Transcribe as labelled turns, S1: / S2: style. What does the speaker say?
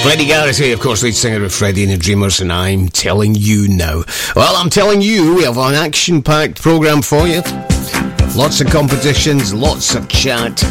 S1: Freddie Garrity, of course, lead singer of Freddie and the Dreamers, and I'm telling you now. Well, I'm telling you, we have an action-packed programme for you. Lots of competitions, lots of chat,